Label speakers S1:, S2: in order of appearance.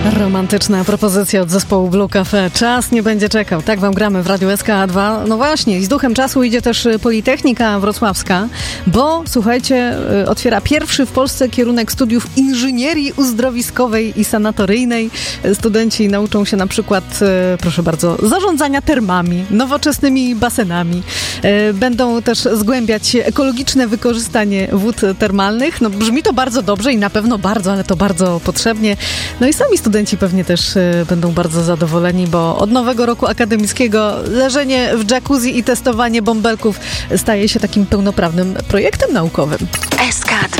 S1: Romantyczna propozycja od zespołu Blue Cafe. Czas nie będzie czekał. Tak wam gramy w Radiu SK2. No właśnie, i z duchem czasu idzie też Politechnika Wrocławska, bo słuchajcie, otwiera pierwszy w Polsce kierunek studiów inżynierii uzdrowiskowej i sanatoryjnej. Studenci nauczą się na przykład, proszę bardzo, zarządzania termami, nowoczesnymi basenami. Będą też zgłębiać ekologiczne wykorzystanie wód termalnych. No brzmi to bardzo dobrze i na pewno bardzo, ale to bardzo potrzebnie. No i sami studenci pewnie też będą bardzo zadowoleni, bo od nowego roku akademickiego leżenie w jacuzzi i testowanie bąbelków staje się takim pełnoprawnym projektem naukowym.
S2: SK2